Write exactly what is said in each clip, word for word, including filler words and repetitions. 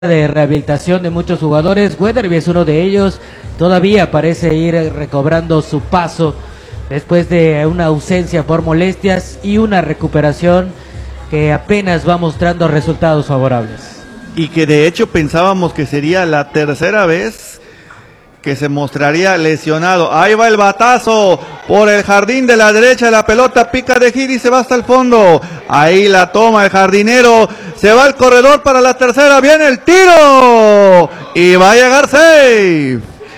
de rehabilitación de muchos jugadores. Weatherby es uno de ellos, todavía parece ir recobrando su paso después de una ausencia por molestias y una recuperación que apenas va mostrando resultados favorables. Y que de hecho pensábamos que sería la tercera vez que se mostraría lesionado. Ahí va el batazo por el jardín de la derecha, la pelota pica de gira y se va hasta el fondo. Ahí la toma el jardinero, se va el corredor para la tercera, viene el tiro y va a llegar safe.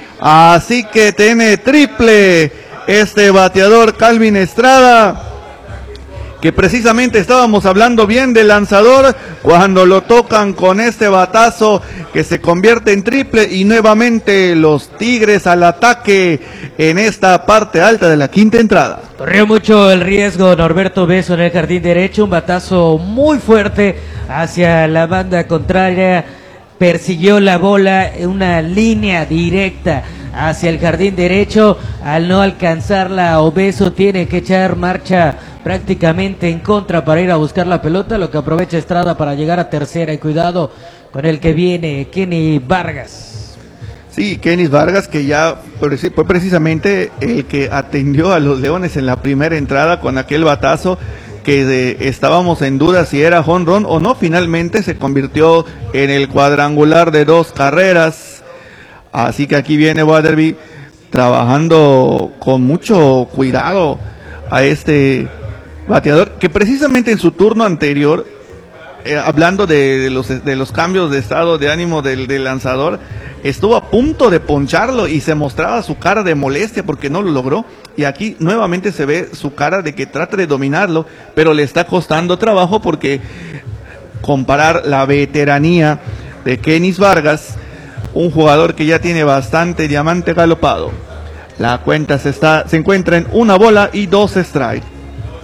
Así que tiene triple este bateador Calvin Estrada, que precisamente estábamos hablando bien del lanzador cuando lo tocan con este batazo que se convierte en triple, y nuevamente los Tigres al ataque en esta parte alta de la quinta entrada. Corrió mucho el riesgo Norberto Beso en el jardín derecho, un batazo muy fuerte hacia la banda contraria, persiguió la bola en una línea directa hacia el jardín derecho. Al no alcanzarla, Obeso tiene que echar marcha prácticamente en contra para ir a buscar la pelota, lo que aprovecha Estrada para llegar a tercera, y cuidado con el que viene, Kenny Vargas. Sí, Kenny Vargas, que ya fue precisamente el que atendió a los Leones en la primera entrada con aquel batazo que de, estábamos en duda si era home run o no. Finalmente se convirtió en el cuadrangular de dos carreras. Así que aquí viene Weatherby trabajando con mucho cuidado a este bateador, que precisamente en su turno anterior, eh, hablando de, de, los, de los cambios de estado de ánimo del, del lanzador, estuvo a punto de poncharlo y se mostraba su cara de molestia porque no lo logró. Y aquí nuevamente se ve su cara de que trata de dominarlo, pero le está costando trabajo, porque comparar la veteranía de Kenny Vargas, un jugador que ya tiene bastante diamante galopado. La cuenta se, está, se encuentra en una bola y dos strikes.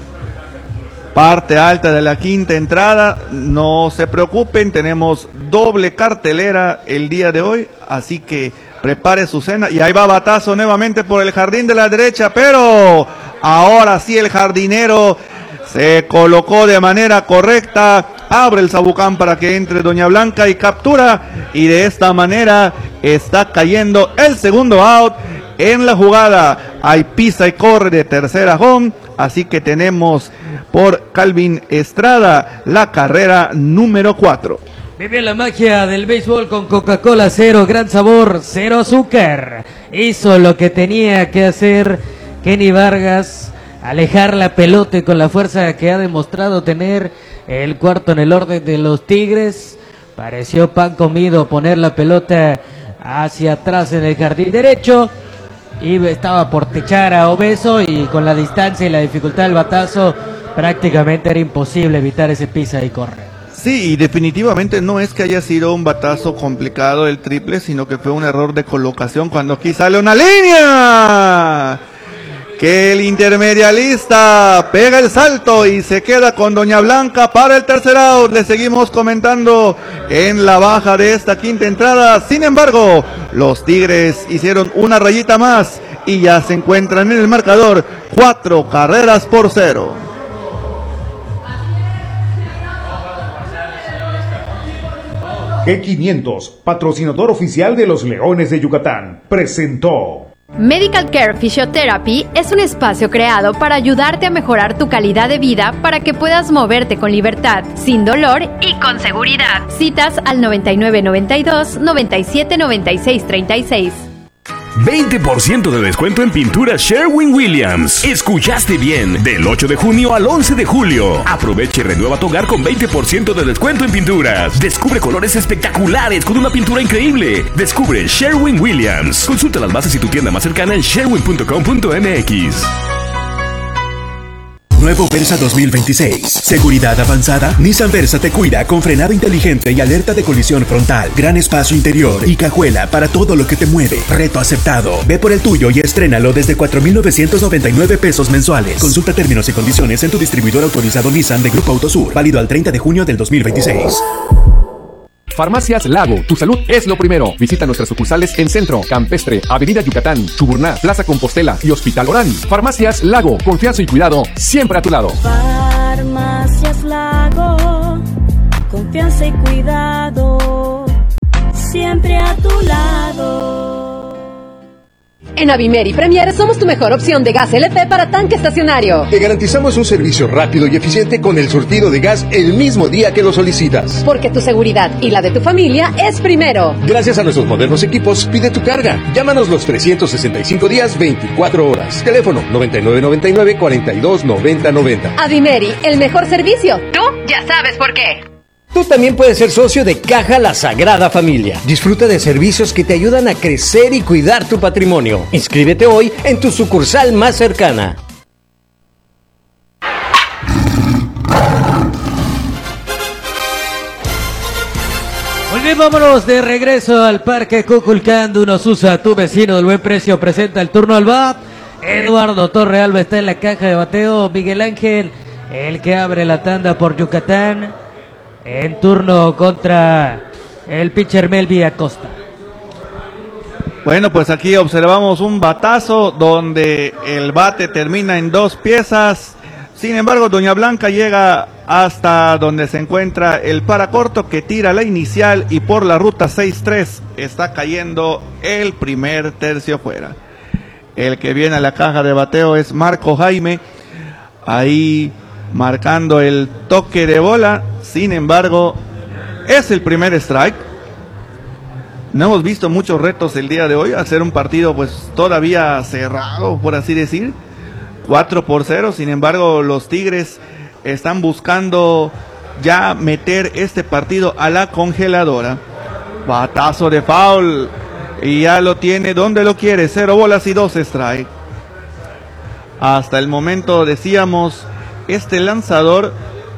Parte alta de la quinta entrada, no se preocupen, tenemos doble cartelera el día de hoy, así que prepare su cena. Y ahí va batazo nuevamente por el jardín de la derecha, pero ahora sí el jardinero se colocó de manera correcta, abre el sabucán para que entre Doña Blanca y captura, y de esta manera está cayendo el segundo out en la jugada. Hay pisa y corre de tercera home, así que tenemos por Calvin Estrada la carrera número cuatro. Vive la magia del béisbol con Coca-Cola Cero, gran sabor, cero azúcar. Hizo lo que tenía que hacer Kenny Vargas, alejar la pelota, y con la fuerza que ha demostrado tener el cuarto en el orden de los Tigres, pareció pan comido poner la pelota hacia atrás en el jardín derecho, y estaba por techar a Obeso, y con la distancia y la dificultad del batazo prácticamente era imposible evitar ese pisa y corre. Sí, y definitivamente no es que haya sido un batazo complicado el triple, sino que fue un error de colocación cuando aquí sale una línea. Que el intermedialista pega el salto y se queda con Doña Blanca para el tercer out. Le seguimos comentando en la baja de esta quinta entrada. Sin embargo, los Tigres hicieron una rayita más y ya se encuentran en el marcador, cuatro carreras por cero. G quinientos, patrocinador oficial de los Leones de Yucatán, presentó. Medical Care Physiotherapy es un espacio creado para ayudarte a mejorar tu calidad de vida para que puedas moverte con libertad, sin dolor y con seguridad. Citas al noventa y nueve noventa y dos, noventa y siete noventa y seis treinta y seis. veinte por ciento de descuento en pintura Sherwin-Williams. Escuchaste bien, del ocho de junio al once de julio. Aprovecha y renueva tu hogar con veinte por ciento de descuento en pinturas. Descubre colores espectaculares con una pintura increíble. Descubre Sherwin-Williams. Consulta las bases y tu tienda más cercana en sherwin punto com punto m x. Nuevo Versa dos mil veintiséis. Seguridad avanzada. Nissan Versa te cuida con frenado inteligente y alerta de colisión frontal. Gran espacio interior y cajuela para todo lo que te mueve. Reto aceptado. Ve por el tuyo y estrénalo desde cuatro mil novecientos noventa y nueve pesos mensuales. Consulta términos y condiciones en tu distribuidor autorizado Nissan de Grupo Autosur. Válido al treinta de junio del dos mil veintiséis. Farmacias Lago, tu salud es lo primero. Visita nuestras sucursales en Centro, Campestre, Avenida Yucatán, Chuburná, Plaza Compostela y Hospital Orán. Farmacias Lago, confianza y cuidado siempre a tu lado. Farmacias Lago, confianza y cuidado. tu lado. En Avimer y Premier somos tu mejor opción de gas L P para tanque estacionario. Te garantizamos un servicio rápido y eficiente con el surtido de gas el mismo día que lo solicitas. Porque tu seguridad y la de tu familia es primero. Gracias a nuestros modernos equipos, pide tu carga. Llámanos los trescientos sesenta y cinco días, veinticuatro horas. Teléfono noventa y nueve noventa y nueve, cuarenta y dos noventa noventa. Avimeri, el mejor servicio. Tú ya sabes por qué. Tú también puedes ser socio de Caja La Sagrada Familia. Disfruta de servicios que te ayudan a crecer y cuidar tu patrimonio. Inscríbete hoy en tu sucursal más cercana. Muy bien, vámonos de regreso al Parque Cuculcán. Unos usa tu vecino del buen precio. Presenta el turno al B A P. Eduardo Torrealba está en la caja de bateo. Miguel Ángel, el que abre la tanda por Yucatán. En turno contra el pitcher Melvi Acosta. Bueno, pues aquí observamos un batazo donde el bate termina en dos piezas. Sin embargo, Doña Blanca llega hasta donde se encuentra el paracorto que tira la inicial y por la ruta seis tres está cayendo el primer tercio fuera. El que viene a la caja de bateo es Marco Jaime. Ahí marcando el toque de bola. Sin embargo, es el primer strike. No hemos visto muchos retos el día de hoy. Hacer un partido pues todavía cerrado, por así decir. cuatro por cero. Sin embargo, los Tigres están buscando ya meter este partido a la congeladora. Batazo de foul. Y ya lo tiene donde lo quiere. Cero bolas y dos strike. Hasta el momento decíamos, este lanzador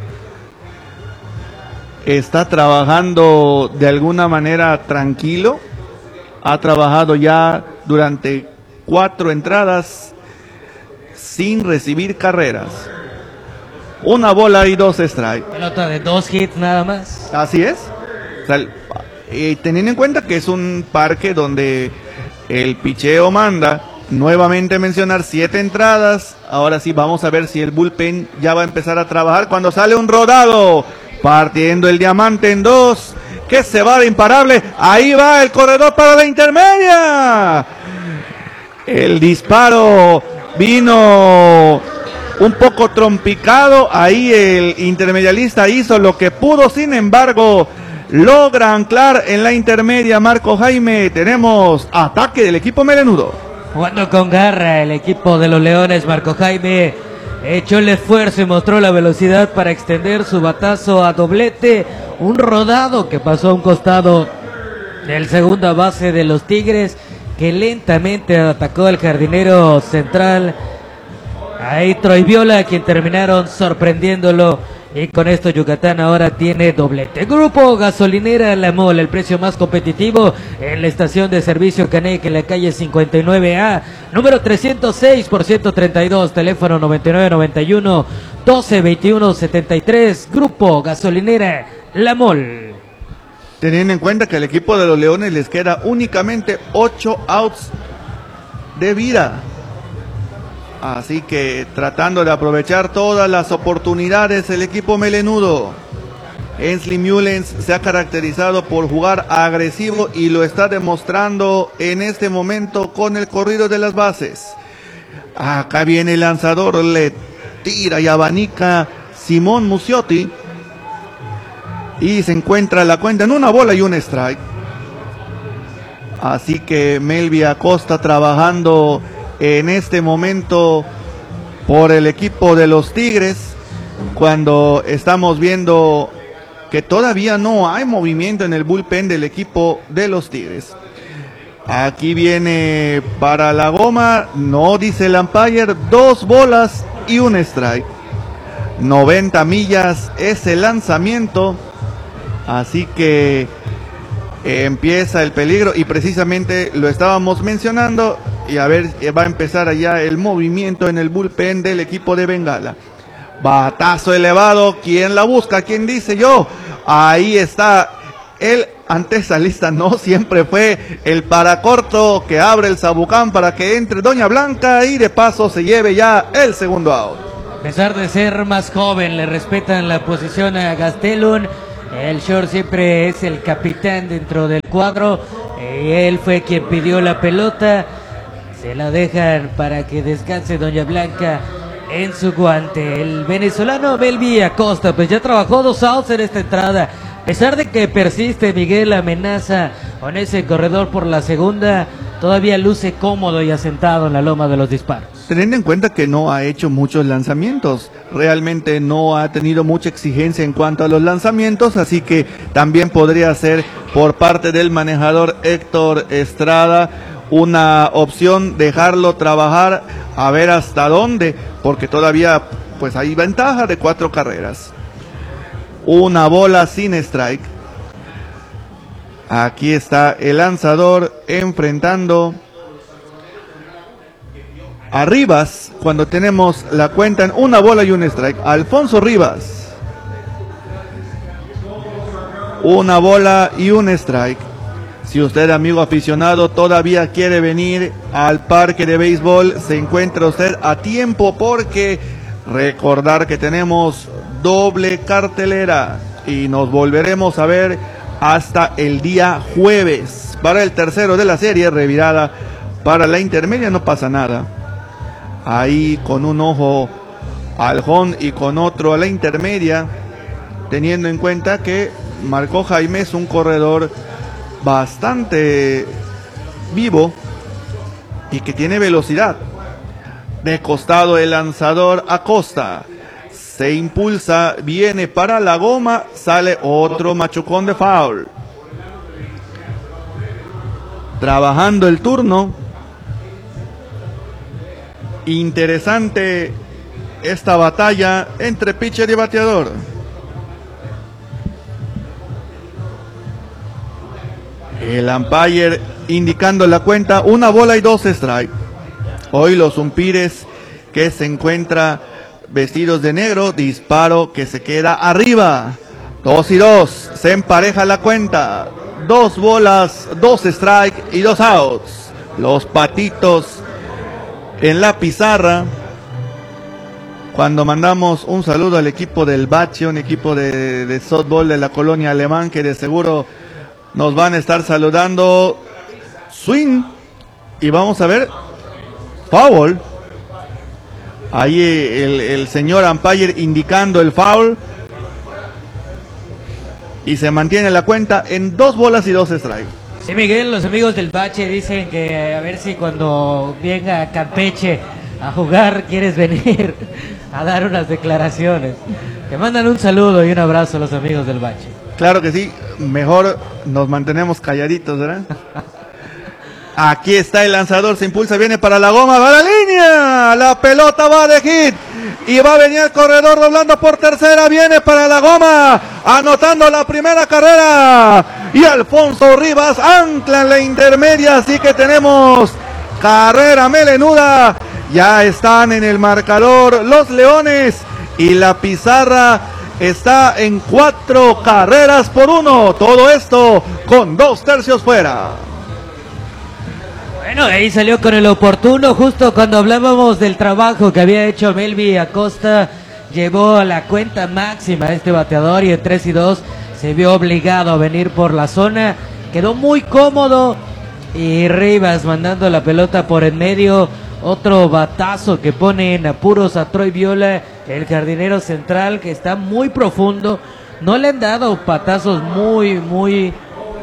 está trabajando de alguna manera tranquilo. Ha trabajado ya durante cuatro entradas sin recibir carreras. Una bola y dos strikes. Pelota de dos hits nada más. Así es. O sea, eh, teniendo en cuenta que es un parque donde el picheo manda. Nuevamente mencionar siete entradas. Ahora sí vamos a ver si el bullpen ya va a empezar a trabajar cuando sale un rodado. Partiendo el diamante en dos, que se va de imparable. Ahí va el corredor para la intermedia. El disparo vino un poco trompicado. Ahí el intermedialista hizo lo que pudo. Sin embargo, logra anclar en la intermedia Marco Jaime. Tenemos ataque del equipo melenudo. Jugando con garra el equipo de los Leones. Marco Jaime echó el esfuerzo y mostró la velocidad para extender su batazo a doblete. Un rodado que pasó a un costado del segunda base de los Tigres, que lentamente atacó al jardinero central. Ahí Troy Viola, quien terminaron sorprendiéndolo. Y con esto Yucatán ahora tiene doblete. Grupo Gasolinera La Mole, el precio más competitivo en la estación de servicio Canec en la calle cincuenta y nueve A, número trescientos seis por ciento treinta y dos, teléfono noventa y nueve noventa y uno, doce veintiuno setenta y tres. Grupo Gasolinera La Mole. Teniendo en cuenta que al equipo de los Leones les queda únicamente ocho outs de vida. Así que tratando de aprovechar todas las oportunidades el equipo melenudo. Ainsley Mullens se ha caracterizado por jugar agresivo y lo está demostrando en este momento con el corrido de las bases. Acá viene el lanzador, le tira y abanica Simón Muciotti. Y se encuentra la cuenta en una bola y un strike. Así que Melvi Acosta trabajando en este momento por el equipo de los Tigres, cuando estamos viendo que todavía no hay movimiento en el bullpen del equipo de los Tigres. Aquí viene para la goma, no dice el umpire, dos bolas y un strike. noventa millas es el lanzamiento, así que eh, empieza el peligro y precisamente lo estábamos mencionando. Y a ver, va a empezar allá el movimiento en el bullpen del equipo de Bengala. Batazo elevado, ¿quién la busca? ¿Quién dice yo? Ahí está el antesalista, no siempre fue el paracorto que abre el Sabucán para que entre Doña Blanca y de paso se lleve ya el segundo out. A pesar de ser más joven, le respetan la posición a Gastelum. El short siempre es el capitán dentro del cuadro. Y él fue quien pidió la pelota. Se la dejan para que descanse Doña Blanca en su guante. El venezolano Melvi Acosta, pues ya trabajó dos outs en esta entrada. A pesar de que persiste Miguel la amenaza con ese corredor por la segunda, todavía luce cómodo y asentado en la loma de los disparos. Teniendo en cuenta que no ha hecho muchos lanzamientos, realmente no ha tenido mucha exigencia en cuanto a los lanzamientos, así que también podría ser por parte del manejador Héctor Estrada una opción dejarlo trabajar a ver hasta dónde, porque todavía pues hay ventaja de cuatro carreras. Una bola sin strike. Aquí está el lanzador enfrentando a Rivas cuando tenemos la cuenta en una bola y un strike. Alfonso Rivas. Una bola y un strike. Si usted, amigo aficionado, todavía quiere venir al parque de béisbol, se encuentra usted a tiempo, porque recordar que tenemos doble cartelera y nos volveremos a ver hasta el día jueves para el tercero de la serie, revirada para la intermedia. No pasa nada, ahí con un ojo al home y con otro a la intermedia, teniendo en cuenta que Marco Jaime es un corredor bastante vivo y que tiene velocidad. De costado el lanzador Acosta se impulsa, viene para la goma, sale otro machucón de foul. Trabajando el turno. Interesante esta batalla entre pitcher y bateador. El umpire indicando la cuenta, una bola y dos strike. Hoy los umpires que se encuentra vestidos de negro, disparo que se queda arriba. Dos y dos, se empareja la cuenta. Dos bolas, dos strike y dos outs. Los patitos en la pizarra. Cuando mandamos un saludo al equipo del Bache, un equipo de, de softball de la colonia Alemán, que de seguro nos van a estar saludando. Swing. Y vamos a ver. Foul. Ahí el, el señor umpire indicando el foul. Y se mantiene la cuenta en dos bolas y dos strikes. Sí, Miguel, los amigos del Bache dicen que a ver si cuando venga a Campeche a jugar quieres venir a dar unas declaraciones. Te mandan un saludo y un abrazo a los amigos del Bache. Claro que sí, mejor nos mantenemos calladitos, ¿verdad? Aquí está el lanzador, se impulsa, viene para la goma, va a la línea, la pelota va de hit y va a venir el corredor doblando por tercera, viene para la goma, anotando la primera carrera, y Alfonso Rivas ancla en la intermedia, así que tenemos carrera melenuda. Ya están en el marcador los Leones y la pizarra está en cuatro carreras por uno. Todo esto con dos tercios fuera. Bueno, ahí salió con el oportuno, justo cuando hablábamos del trabajo que había hecho Melvi Acosta. Llevó a la cuenta máxima a este bateador y en tres y dos se vio obligado a venir por la zona. Quedó muy cómodo y Rivas mandando la pelota por en medio. Otro batazo que pone en apuros a Troy Viola, el jardinero central, que está muy profundo. No le han dado patazos muy, muy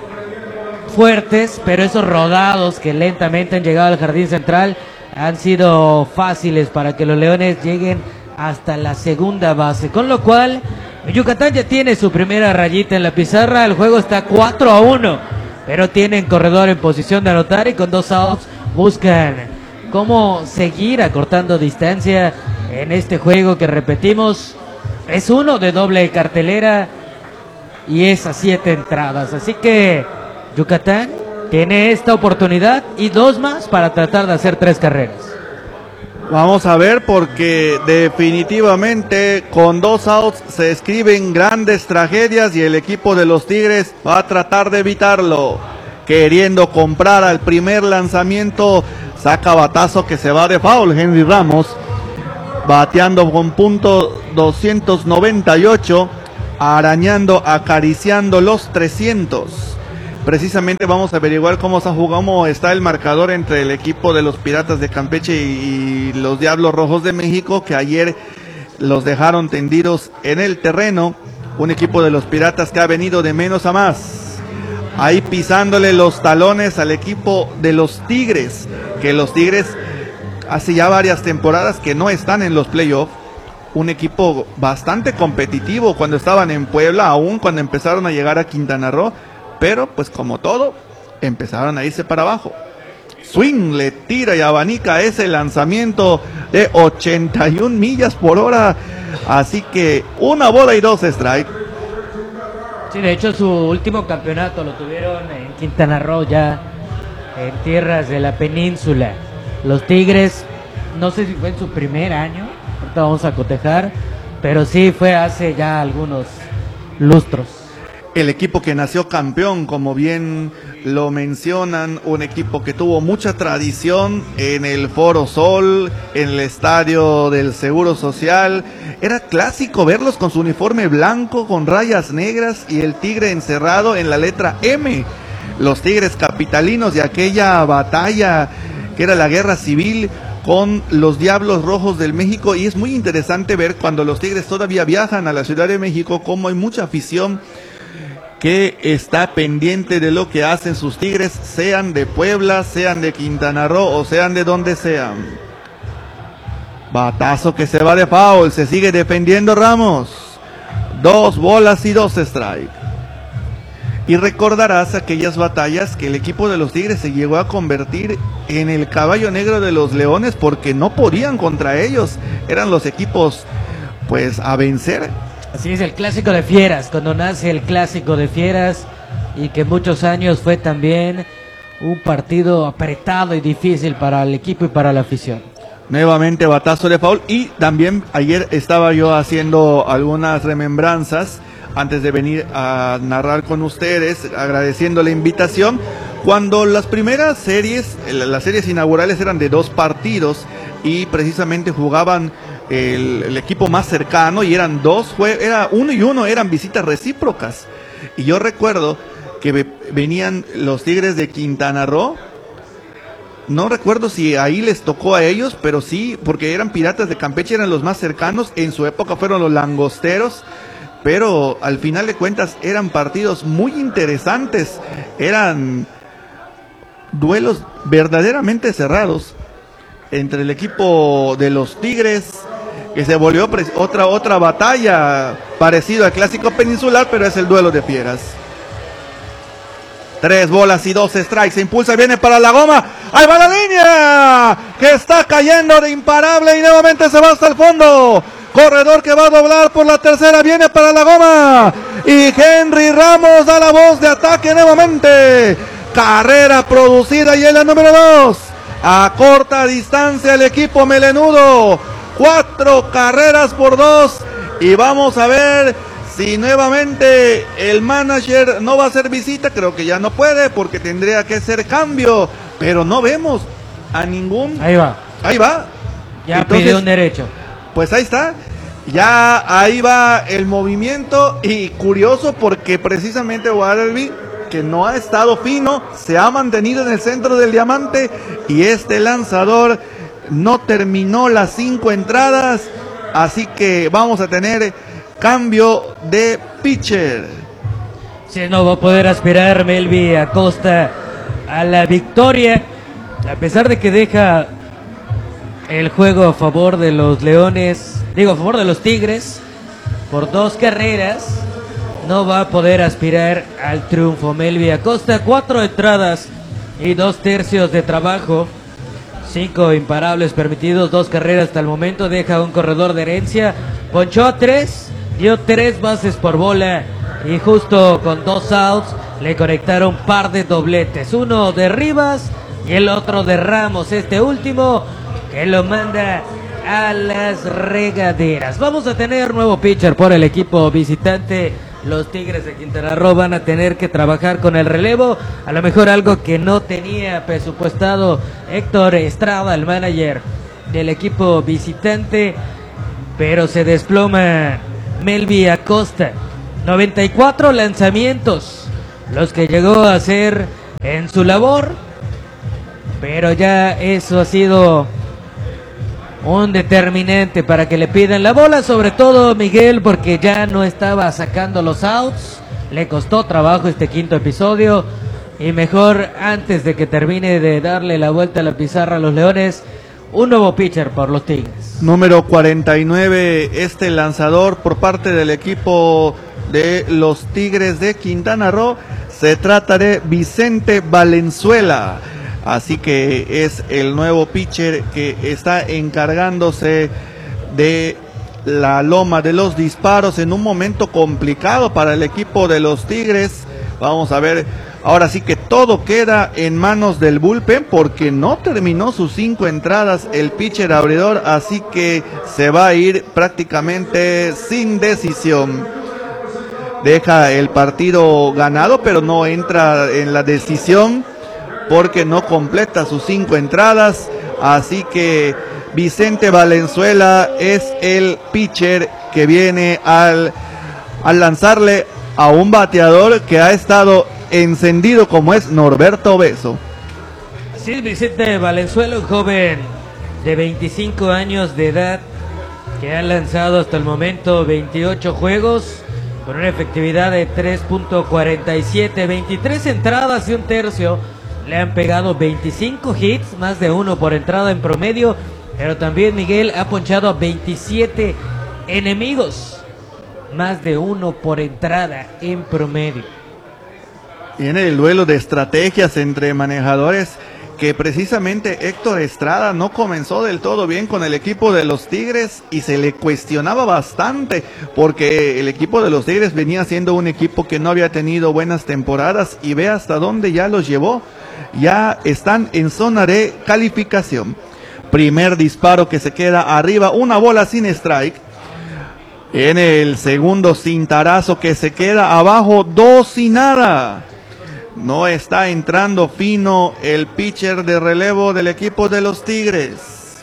fuertes, pero esos rodados que lentamente han llegado al jardín central han sido fáciles para que los Leones lleguen hasta la segunda base. Con lo cual, Yucatán ya tiene su primera rayita en la pizarra. El juego está cuatro a uno, pero tienen corredor en posición de anotar y con dos outs buscan cómo seguir acortando distancia en este juego que, repetimos, es uno de doble cartelera y es a siete entradas. Así que Yucatán tiene esta oportunidad y dos más para tratar de hacer tres carreras. Vamos a ver, porque definitivamente con dos outs se escriben grandes tragedias y el equipo de los Tigres va a tratar de evitarlo. Queriendo comprar al primer lanzamiento, saca batazo que se va de foul Henry Ramos, bateando con punto doscientos noventa y ocho, arañando, acariciando los trescientos. precisamente vamos a averiguar cómo está, cómo está el marcador entre el equipo de los Piratas de Campeche y, y los Diablos Rojos de México, que ayer los dejaron tendidos en el terreno. Un equipo de los Piratas que ha venido de menos a más, ahí pisándole los talones al equipo de los Tigres, que los Tigres hace ya varias temporadas que no están en los playoffs. Un equipo bastante competitivo cuando estaban en Puebla, aún cuando empezaron a llegar a Quintana Roo, pero pues como todo, empezaron a irse para abajo. Swing, le tira y abanica ese lanzamiento de ochenta y una millas por hora, así que una bola y dos strike. Sí, de hecho su último campeonato lo tuvieron en Quintana Roo, ya en tierras de la península. Los Tigres, no sé si fue en su primer año, ahorita vamos a cotejar, pero sí fue hace ya algunos lustros. El equipo que nació campeón, como bien lo mencionan, un equipo que tuvo mucha tradición en el Foro Sol, en el estadio del Seguro Social. Era clásico verlos con su uniforme blanco con rayas negras y el tigre encerrado en la letra M. Los Tigres capitalinos de aquella batalla que era la guerra civil con los Diablos Rojos del México, y es muy interesante ver cuando los Tigres todavía viajan a la Ciudad de México cómo hay mucha afición que está pendiente de lo que hacen sus Tigres, sean de Puebla, sean de Quintana Roo o sean de donde sean. Batazo que se va de foul, se sigue defendiendo Ramos. Dos bolas y dos strike. Y recordarás aquellas batallas que el equipo de los Tigres se llegó a convertir en el caballo negro de los Leones porque no podían contra ellos. Eran los equipos pues a vencer. Así es, el clásico de fieras, cuando nace el clásico de fieras, y que muchos años fue también un partido apretado y difícil para el equipo y para la afición. Nuevamente batazo de foul, y también ayer estaba yo haciendo algunas remembranzas antes de venir a narrar con ustedes, agradeciendo la invitación, cuando las primeras series, las series inaugurales eran de dos partidos y precisamente jugaban El, el equipo más cercano y eran dos, era uno y uno, eran visitas recíprocas. Y yo recuerdo que ve, venían los Tigres de Quintana Roo, no recuerdo si ahí les tocó a ellos, pero sí, porque eran Piratas de Campeche, eran los más cercanos, en su época fueron los Langosteros, pero al final de cuentas eran partidos muy interesantes, eran duelos verdaderamente cerrados entre el equipo de los Tigres, que se volvió otra otra batalla parecido al clásico peninsular, pero es el duelo de fieras. Tres bolas y dos strikes, se impulsa y viene para la goma, ahí va la línea, que está cayendo de imparable y nuevamente se va hasta el fondo. Corredor que va a doblar por la tercera, viene para la goma, y Henry Ramos da la voz de ataque nuevamente. Carrera producida y es la número dos. A corta distancia el equipo melenudo, cuatro carreras por dos, y vamos a ver si nuevamente el manager no va a hacer visita. Creo que ya no puede porque tendría que hacer cambio, pero no vemos a ningún... Ahí va. Ahí va. Ya pidió un derecho. Pues ahí está, ya ahí va el movimiento, y curioso porque precisamente Waterby, que no ha estado fino, se ha mantenido en el centro del diamante, y este lanzador no terminó las cinco entradas, así que vamos a tener cambio de pitcher. Si no va a poder aspirar Melvi Acosta a la victoria, a pesar de que deja el juego a favor de los Leones, digo a favor de los Tigres, por dos carreras. No va a poder aspirar al triunfo Melvi Acosta. Cuatro entradas y dos tercios de trabajo. Cinco imparables permitidos, dos carreras hasta el momento. Deja un corredor de herencia. Ponchó a tres, dio tres bases por bola. Y justo con dos outs le conectaron un par de dobletes. Uno de Rivas y el otro de Ramos. Este último que lo manda a las regaderas. Vamos a tener nuevo pitcher por el equipo visitante. Los Tigres de Quintana Roo van a tener que trabajar con el relevo, a lo mejor algo que no tenía presupuestado Héctor Estrada, el manager del equipo visitante, pero se desploma Melvi Acosta. noventa y cuatro lanzamientos, los que llegó a hacer en su labor, pero ya eso ha sido un determinante para que le pidan la bola, sobre todo Miguel, porque ya no estaba sacando los outs, le costó trabajo este quinto episodio, y mejor antes de que termine de darle la vuelta a la pizarra a los Leones, un nuevo pitcher por los Tigres. Número cuarenta y nueve, este lanzador por parte del equipo de los Tigres de Quintana Roo, se trata de Vicente Valenzuela, así que es el nuevo pitcher que está encargándose de la loma de los disparos en un momento complicado para el equipo de los Tigres. Vamos a ver, ahora sí que todo queda en manos del bullpen porque no terminó sus cinco entradas el pitcher abridor, así que se va a ir prácticamente sin decisión. Deja el partido ganado, pero no entra en la decisión porque no completa sus cinco entradas, así que Vicente Valenzuela es el pitcher que viene al, al lanzarle a un bateador que ha estado encendido como es Norberto Beso. Así es, Vicente Valenzuela, un joven de veinticinco años de edad que ha lanzado hasta el momento veintiocho juegos con una efectividad de tres punto cuarenta y siete, veintitrés entradas y un tercio. Le han pegado veinticinco hits, más de uno por entrada en promedio, pero también Miguel ha ponchado a veintisiete enemigos, más de uno por entrada en promedio. Viene el duelo de estrategias entre manejadores que precisamente Héctor Estrada no comenzó del todo bien con el equipo de los Tigres y se le cuestionaba bastante porque el equipo de los Tigres venía siendo un equipo que no había tenido buenas temporadas y ve hasta dónde ya los llevó. Ya están en zona de calificación. Primer disparo que se queda arriba, una bola sin strike. En el segundo cintarazo que se queda abajo, dos y nada. No está entrando fino el pitcher de relevo del equipo de los Tigres.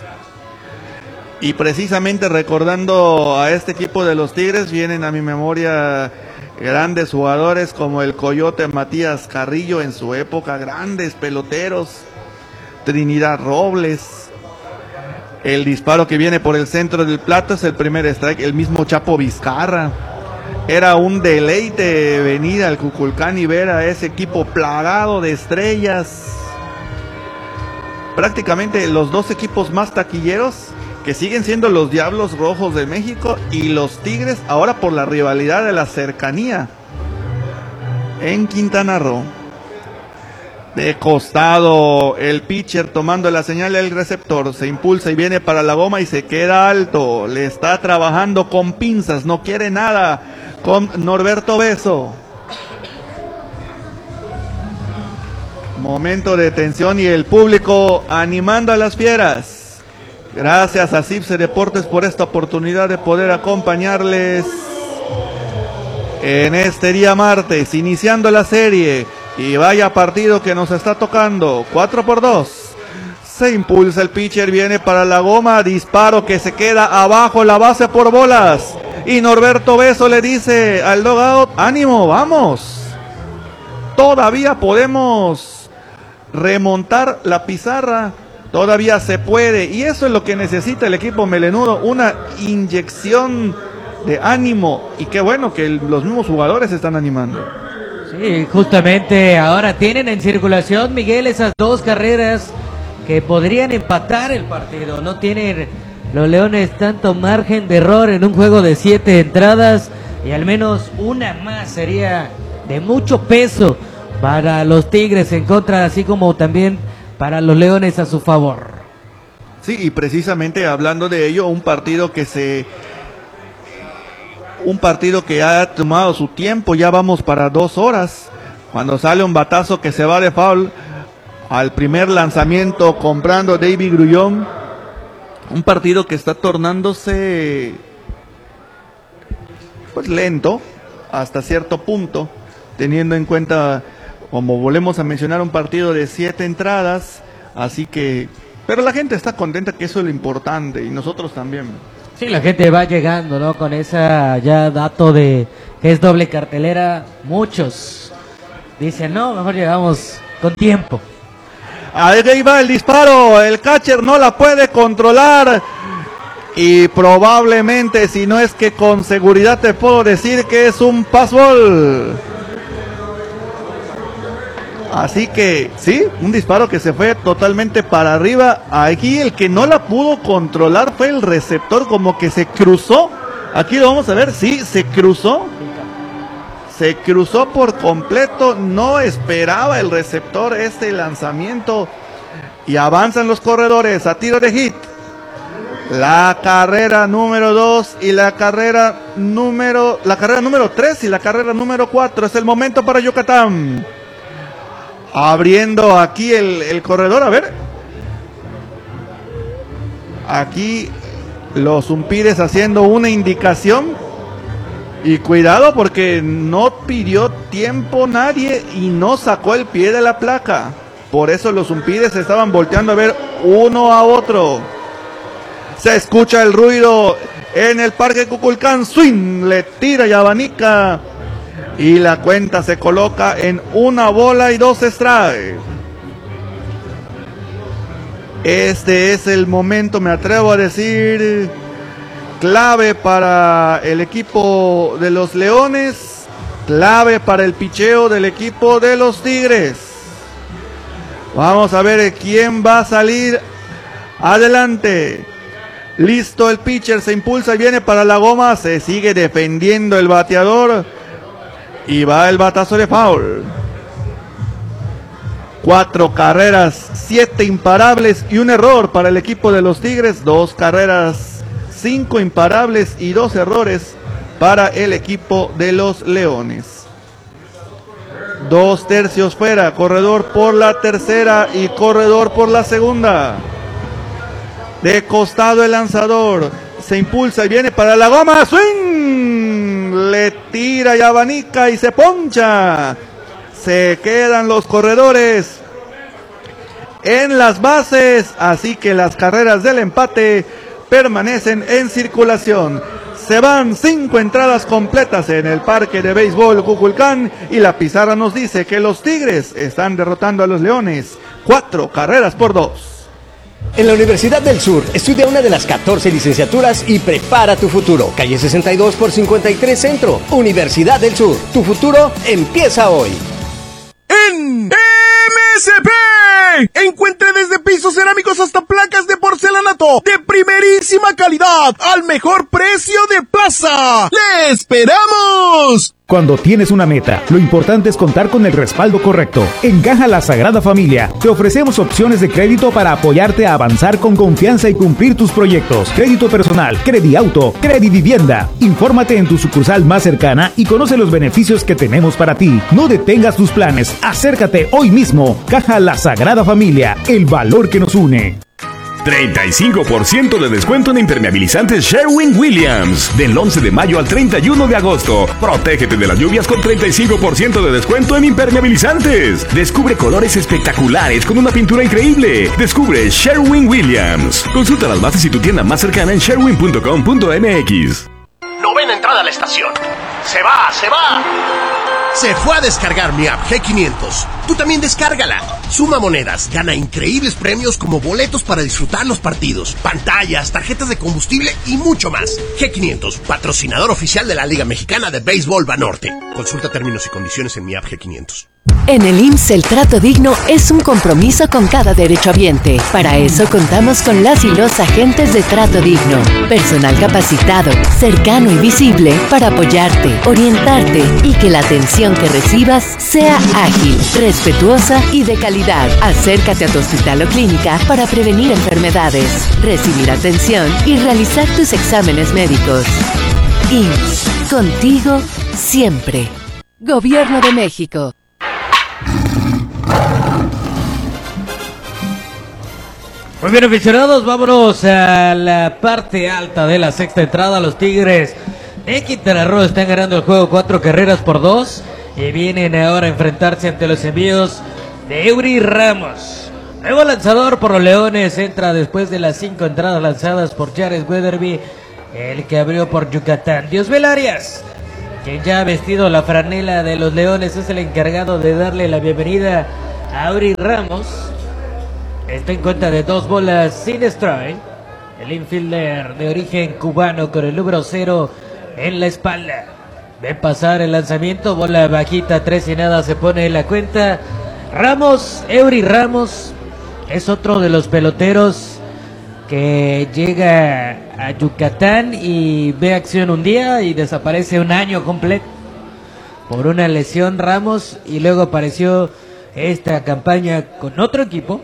Y precisamente recordando a este equipo de los Tigres, vienen a mi memoria grandes jugadores como el Coyote Matías Carrillo en su época, grandes peloteros, Trinidad Robles. El disparo que viene por el centro del plato es el primer strike, el mismo Chapo Vizcarra. Era un deleite venir al Cuculcán y ver a ese equipo plagado de estrellas. Prácticamente los dos equipos más taquilleros que siguen siendo los Diablos Rojos de México y los Tigres, ahora por la rivalidad de la cercanía en Quintana Roo. De costado, el pitcher tomando la señal del receptor, se impulsa y viene para la goma y se queda alto. Le está trabajando con pinzas, no quiere nada con Norberto Beso. Momento de tensión y el público animando a las fieras. Gracias a Cipse Deportes por esta oportunidad de poder acompañarles en este día martes, iniciando la serie. Y vaya partido que nos está tocando, cuatro por dos. Se impulsa el pitcher, viene para la goma, disparo que se queda abajo la base por bolas. Y Norberto Beso le dice al dugout, ánimo, vamos. Todavía podemos remontar la pizarra, todavía se puede. Y eso es lo que necesita el equipo melenudo, una inyección de ánimo. Y qué bueno que el, los mismos jugadores se están animando. Sí, justamente ahora tienen en circulación, Miguel, esas dos carreras que podrían empatar el partido. No tienen los Leones tanto margen de error en un juego de siete entradas y al menos una más sería de mucho peso para los Tigres en contra, así como también para los Leones a su favor. Sí, y precisamente hablando de ello, un partido que se... Un partido que ha tomado su tiempo, ya vamos para dos horas, cuando sale un batazo que se va de foul al primer lanzamiento comprando David Grullón. Un partido que está tornándose pues lento hasta cierto punto, teniendo en cuenta, como volvemos a mencionar, un partido de siete entradas, así que, pero la gente está contenta, que eso es lo importante, y nosotros también. Sí, la gente va llegando, ¿no? Con esa ya dato de que es doble cartelera, muchos Dicen, no, mejor llegamos con tiempo. Ahí va el disparo, el catcher no la puede controlar y probablemente, si no es que con seguridad te puedo decir que es un passball. Así que sí, un disparo que se fue totalmente para arriba. Aquí el que no la pudo controlar fue el receptor, como que se cruzó. Aquí lo vamos a ver, sí, se cruzó. Se cruzó por completo, no esperaba el receptor este lanzamiento y avanzan los corredores a tiro de hit. La carrera número dos y la carrera número la carrera número tres y la carrera número cuatro. Es el momento para Yucatán. Abriendo aquí el, el corredor, a ver. Aquí los umpires haciendo una indicación. Y cuidado porque no pidió tiempo nadie y no sacó el pie de la placa. Por eso los umpires se estaban volteando a ver uno a otro. Se escucha el ruido en el Parque Cuculcán. Swing, le tira y abanica. Y la cuenta se coloca en una bola y dos strikes. Este es el momento, me atrevo a decir, clave para el equipo de los Leones, clave para el picheo del equipo de los Tigres. Vamos a ver quién va a salir adelante. Listo el pitcher, se impulsa y viene para la goma, se sigue defendiendo el bateador y va el batazo de foul. Cuatro carreras, siete imparables y un error para el equipo de los Tigres. Dos carreras, cinco imparables y dos errores para el equipo de los Leones. Dos tercios fuera, corredor por la tercera y corredor por la segunda. De costado el lanzador, se impulsa y viene para la goma. ¡Swing! Le tira y abanica y se poncha. Se quedan los corredores en las bases, así que las carreras del empate permanecen en circulación. Se van cinco entradas completas en el Parque de Béisbol Cuculcán y la pizarra nos dice que los Tigres están derrotando a los Leones cuatro carreras por dos. En la Universidad del Sur, estudia una de las catorce licenciaturas y prepara tu futuro. Calle sesenta y dos por cincuenta y tres Centro. Universidad del Sur. Tu futuro empieza hoy. En M S P encuentre desde pisos cerámicos hasta placas de porcelanato de primerísima calidad al mejor precio de plaza. ¡Le esperamos! Cuando tienes una meta, lo importante es contar con el respaldo correcto. En Caja La Sagrada Familia, te ofrecemos opciones de crédito para apoyarte a avanzar con confianza y cumplir tus proyectos. Crédito personal, Crediauto, Credivivienda. Infórmate en tu sucursal más cercana y conoce los beneficios que tenemos para ti. No detengas tus planes, acércate hoy mismo. Caja La Sagrada Familia, el valor que nos une. treinta y cinco por ciento de descuento en impermeabilizantes Sherwin-Williams. Del once de mayo al treinta y uno de agosto. Protégete de las lluvias con treinta y cinco por ciento de descuento en impermeabilizantes. Descubre colores espectaculares con una pintura increíble. Descubre Sherwin-Williams. Consulta las bases y tu tienda más cercana en sherwin punto com punto m x. Novena entrada a la estación. ¡Se va, se va! Se fue a descargar mi app G quinientos. Tú también descárgala. Suma monedas, gana increíbles premios como boletos para disfrutar los partidos, pantallas, tarjetas de combustible y mucho más. G quinientos, patrocinador oficial de la Liga Mexicana de Béisbol Banorte. Consulta términos y condiciones en mi app G quinientos. En el I M S S el trato digno es un compromiso con cada derechohabiente. Para eso contamos con las y los agentes de Trato Digno. Personal capacitado, cercano y visible para apoyarte, orientarte y que la atención que recibas sea ágil, respetuosa y de calidad. Acércate a tu hospital o clínica para prevenir enfermedades, recibir atención y realizar tus exámenes médicos. I M S S, contigo siempre. Gobierno de México. Muy bien, aficionados, vámonos a la parte alta de la sexta entrada. Los Tigres de Quintana Roo están ganando el juego cuatro carreras por dos y vienen ahora a enfrentarse ante los envíos de Eury Ramos. Nuevo lanzador por los Leones, entra después de las cinco entradas lanzadas por Jared Weatherby, el que abrió por Yucatán. Diosbel Arias quien ya ha vestido la franela de los Leones, es el encargado de darle la bienvenida a Eury Ramos. Está en cuenta de dos bolas sin strike. El infielder de origen cubano con el número cero en la espalda. Ve pasar el lanzamiento, bola bajita, tres y nada, se pone en la cuenta. Ramos, Eury Ramos, es otro de los peloteros que llega a Yucatán y ve acción un día y desaparece un año completo por una lesión Ramos, y luego apareció esta campaña con otro equipo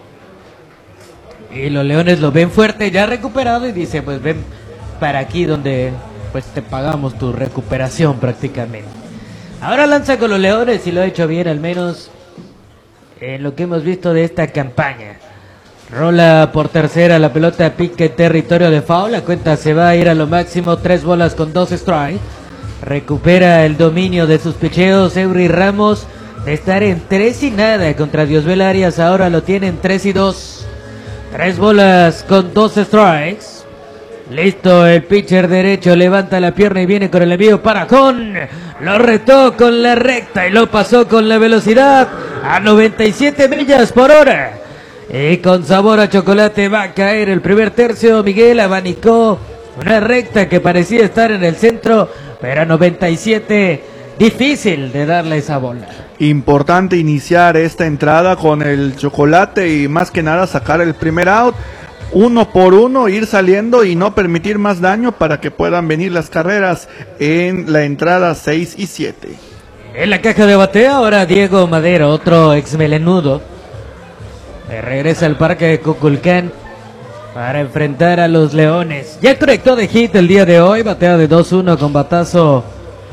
y los Leones lo ven fuerte, ya recuperado, y dice, pues ven para aquí donde pues te pagamos tu recuperación prácticamente. Ahora lanza con los Leones y lo ha hecho bien, al menos en lo que hemos visto de esta campaña. Rola por tercera, la pelota pica en territorio de foul, la cuenta se va a ir a lo máximo, tres bolas con dos strikes. Recupera el dominio de sus picheos Eury Ramos, de estar en tres y nada contra Diosbel Arias, ahora lo tiene en tres y dos. Tres bolas con dos strikes. Listo, el pitcher derecho levanta la pierna y viene con el envío para Con. Lo retó con la recta y lo pasó con la velocidad a noventa y siete millas por hora. Y con sabor a chocolate va a caer el primer tercio. Miguel abanicó una recta que parecía estar en el centro, pero a noventa y siete, difícil de darle esa bola. Importante iniciar esta entrada con el chocolate y más que nada sacar el primer out. Uno por uno, ir saliendo y no permitir más daño para que puedan venir las carreras en la entrada seis y siete. En la caja de bateo ahora Diego Madero, otro ex melenudo. Regresa al parque de Cuculcán para enfrentar a los Leones. Ya conectó de hit el día de hoy, batea de dos uno con batazo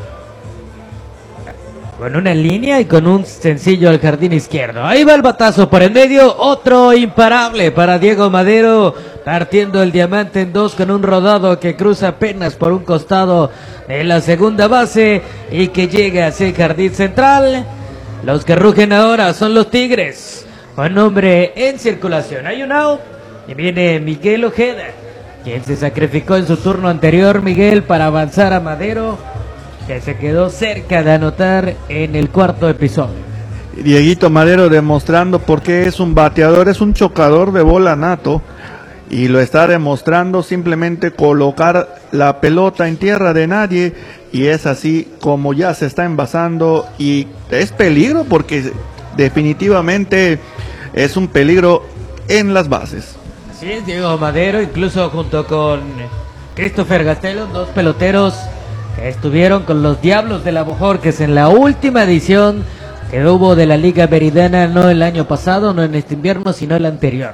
con una línea y con un sencillo al jardín izquierdo. Ahí va el batazo por el medio, otro imparable para Diego Madero, partiendo el diamante en dos con un rodado que cruza apenas por un costado de la segunda base y que llega hacia el jardín central. Los que rugen ahora son los Tigres, con hombre en circulación. Hay un out y viene Miguel Ojeda, quien se sacrificó en su turno anterior, Miguel, para avanzar a Madero, que se quedó cerca de anotar en el cuarto episodio. Dieguito Madero demostrando por qué es un bateador, es un chocador de bola nato, y lo está demostrando simplemente colocar la pelota en tierra de nadie, y es así como ya se está envasando, y es peligro porque definitivamente es un peligro en las bases. Así es, Diego Madero, incluso junto con Christopher Gastelum, dos peloteros estuvieron con los Diablos de la Bojorques en la última edición que hubo de la Liga Meridiana, no el año pasado, no en este invierno, sino el anterior.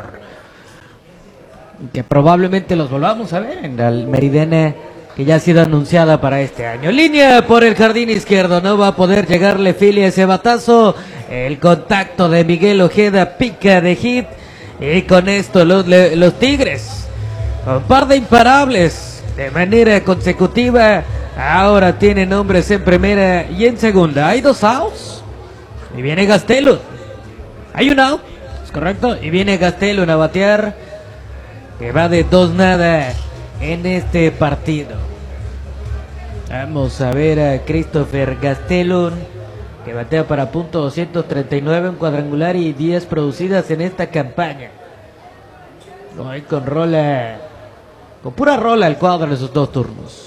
Que probablemente los volvamos a ver en la Meridiana, que ya ha sido anunciada para este año. Línea por el jardín izquierdo, no va a poder llegarle Philly a ese batazo. El contacto de Miguel Ojeda pica de hit, y con esto los, los Tigres, un par de imparables de manera consecutiva, ahora tienen hombres en primera y en segunda. Hay dos outs y viene Gastelum. Hay un out, es correcto, y viene Gastelum a batear, que va de dos nada en este partido. Vamos a ver a Christopher Gastelum, que batea para punto doscientos treinta y nueve, un cuadrangular y diez producidas en esta campaña. Hoy con rola, con pura rola el cuadro de sus dos turnos.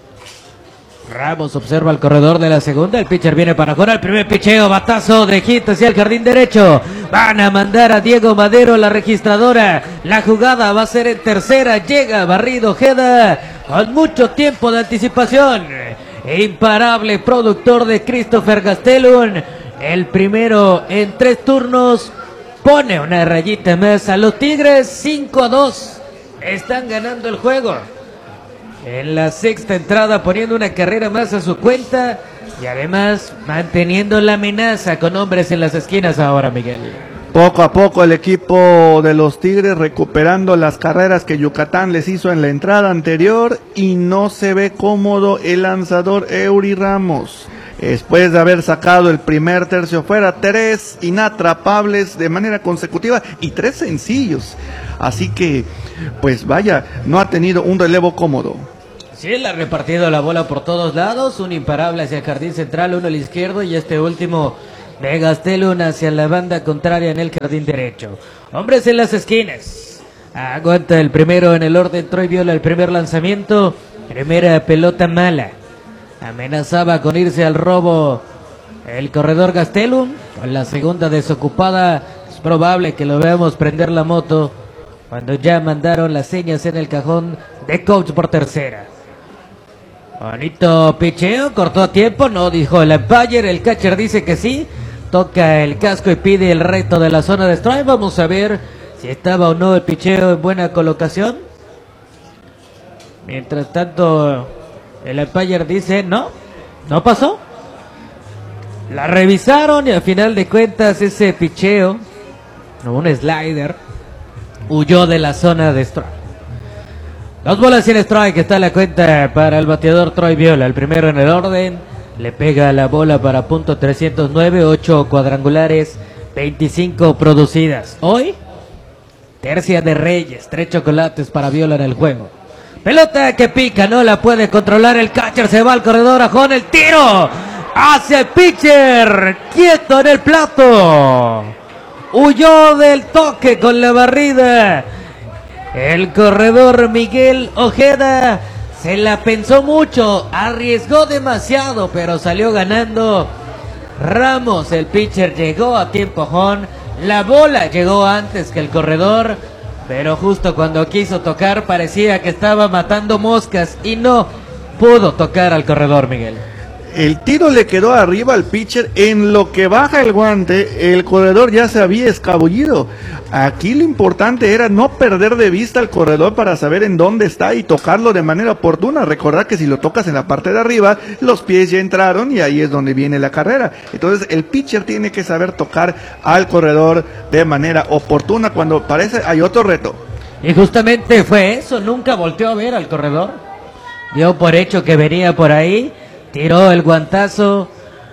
Ramos observa el corredor de la segunda, el pitcher viene para jugar el primer picheo, batazo de hit hacia el jardín derecho. Van a mandar a Diego Madero a la registradora. La jugada va a ser en tercera, llega barrido Ojeda con mucho tiempo de anticipación. Imparable productor de Christopher Gastelum, el primero en tres turnos, pone una rayita más a los Tigres. Cinco a dos, están ganando el juego en la sexta entrada, poniendo una carrera más a su cuenta y además manteniendo la amenaza con hombres en las esquinas ahora, Miguel. Poco a poco el equipo de los Tigres recuperando las carreras que Yucatán les hizo en la entrada anterior, y no se ve cómodo el lanzador Eury Ramos. Después de haber sacado el primer tercio fuera, tres inatrapables de manera consecutiva y tres sencillos. Así que, pues vaya, no ha tenido un relevo cómodo. Sí, le ha repartido la bola por todos lados, un imparable hacia el jardín central, uno al izquierdo y este último de Gastelum hacia la banda contraria en el jardín derecho. Hombres en las esquinas. Aguanta el primero en el orden, Troy Viola el primer lanzamiento, primera pelota mala. Amenazaba con irse al robo el corredor Gastelum, con la segunda desocupada es probable que lo veamos prender la moto cuando ya mandaron las señas en el cajón de coach por tercera. Bonito picheo, cortó a tiempo, no dijo el umpire, el catcher dice que sí, toca el casco y pide el reto de la zona de strike. Vamos a ver si estaba o no el picheo en buena colocación. Mientras tanto, el umpire dice no, no pasó. La revisaron y al final de cuentas ese picheo, un slider, huyó de la zona de strike. Dos bolas sin strike, está la cuenta para el bateador Troy Viola, el primero en el orden, le pega la bola para punto trescientos nueve, ocho cuadrangulares, veinticinco producidas. Hoy, tercia de Reyes, tres chocolates para Viola en el juego. Pelota que pica, no la puede controlar el catcher, se va al corredor, ajón, el tiro hacia el pitcher, quieto en el plato, huyó del toque con la barrida. El corredor Miguel Ojeda se la pensó mucho, arriesgó demasiado, pero salió ganando Ramos. El pitcher llegó a tiempo, Jon. La bola llegó antes que el corredor, pero justo cuando quiso tocar parecía que estaba matando moscas y no pudo tocar al corredor, Miguel. El tiro le quedó arriba al pitcher, en lo que baja el guante, el corredor ya se había escabullido. Aquí lo importante era no perder de vista al corredor para saber en dónde está y tocarlo de manera oportuna. Recordar que si lo tocas en la parte de arriba, los pies ya entraron y ahí es donde viene la carrera. Entonces el pitcher tiene que saber tocar al corredor de manera oportuna cuando parece hay otro reto. Y justamente fue eso, nunca volteó a ver al corredor. Dio por hecho que venía por ahí. Tiró el guantazo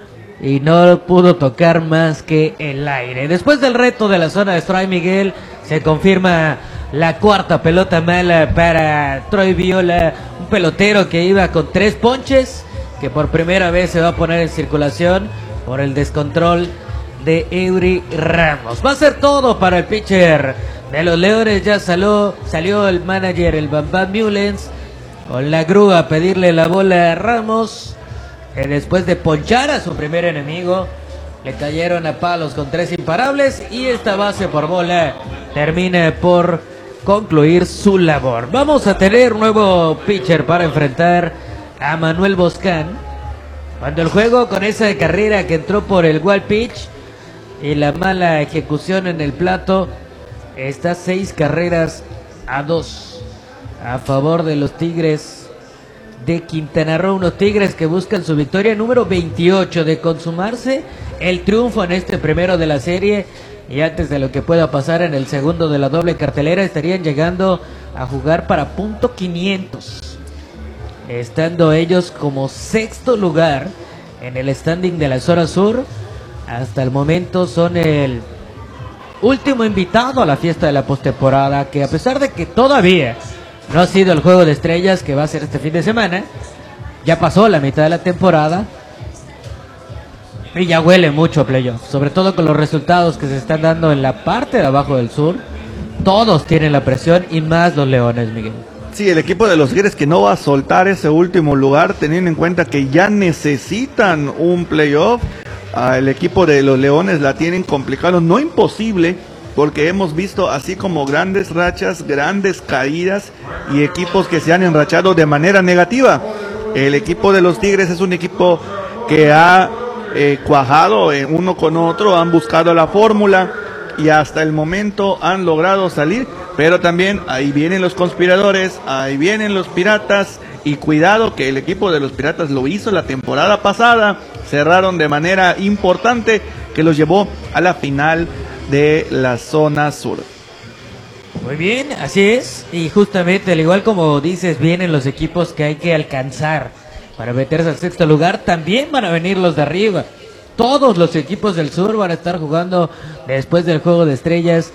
y no pudo tocar más que el aire. Después del reto de la zona de strike, Miguel, se confirma la cuarta pelota mala para Troy Viola, un pelotero que iba con tres ponches, que por primera vez se va a poner en circulación por el descontrol de Eury Ramos. Va a ser todo para el pitcher de los Leones. Ya salió, salió el manager, el Bam Bam Mullens, con la grúa a pedirle la bola a Ramos. Que después de ponchar a su primer enemigo, le cayeron a palos con tres imparables y esta base por bola termina por concluir su labor. Vamos a tener un nuevo pitcher para enfrentar a Manuel Boscán. Cuando el juego, con esa carrera que entró por el wall pitch y la mala ejecución en el plato, está seis carreras a dos a favor de los Tigres de Quintana Roo, unos Tigres que buscan su victoria número veintiocho, de consumarse el triunfo en este primero de la serie y antes de lo que pueda pasar en el segundo de la doble cartelera, estarían llegando a jugar para punto quinientos, estando ellos como sexto lugar en el standing de la zona sur. Hasta el momento son el último invitado a la fiesta de la postemporada, que a pesar de que todavía no ha sido el juego de estrellas que va a ser este fin de semana, ya pasó la mitad de la temporada y ya huele mucho a playoff, sobre todo con los resultados que se están dando en la parte de abajo del sur. Todos tienen la presión y más los Leones, Miguel. Sí, el equipo de los Tigres que no va a soltar ese último lugar, teniendo en cuenta que ya necesitan un playoff. Ah, el equipo de los Leones la tienen complicado, no imposible, porque hemos visto así como grandes rachas, grandes caídas y equipos que se han enrachado de manera negativa. El equipo de los Tigres es un equipo que ha eh, cuajado eh, uno con otro, han buscado la fórmula y hasta el momento han logrado salir, pero también ahí vienen los conspiradores, ahí vienen los piratas, y cuidado que el equipo de los Piratas lo hizo la temporada pasada, cerraron de manera importante que los llevó a la final de la zona sur. Muy bien, así es, y justamente al igual como dices, vienen los equipos que hay que alcanzar para meterse al sexto lugar, también van a venir los de arriba. Todos los equipos del sur van a estar jugando después del juego de estrellas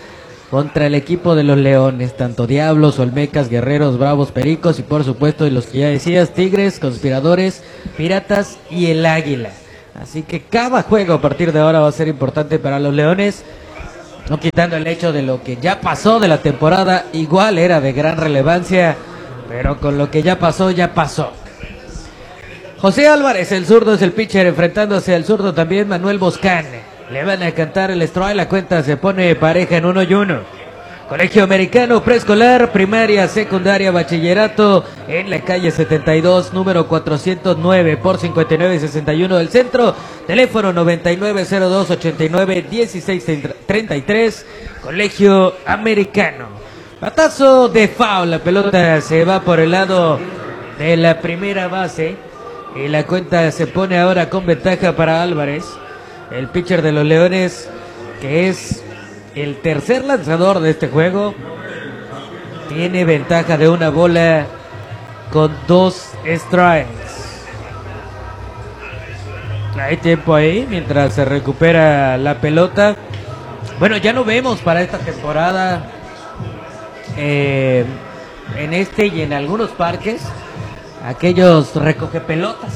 contra el equipo de los Leones, tanto Diablos, Olmecas, Guerreros, Bravos, Pericos y por supuesto de los que ya decías, Tigres, Conspiradores, Piratas y el Águila. Así que cada juego a partir de ahora va a ser importante para los Leones, no quitando el hecho de lo que ya pasó de la temporada, igual era de gran relevancia, pero con lo que ya pasó, ya pasó. José Álvarez, el zurdo, es el pitcher, enfrentándose al zurdo también Manuel Boscán. Le van a cantar el strike, la cuenta se pone pareja en uno y uno. Colegio Americano Preescolar, primaria, secundaria, bachillerato, en la calle setenta y dos, número cuatrocientos nueve por cincuenta y nueve sesenta y uno del centro. Teléfono noventa y nueve cero dos ochenta y nueve dieciséis treinta y tres. Colegio Americano. Batazo de foul, la pelota se va por el lado de la primera base. Y la cuenta se pone ahora con ventaja para Álvarez, el pitcher de los Leones, que es el tercer lanzador de este juego. Tiene ventaja de una bola con dos strikes. Hay tiempo ahí mientras se recupera la pelota. Bueno, ya no vemos para esta temporada eh, en este y en algunos parques aquellos recogepelotas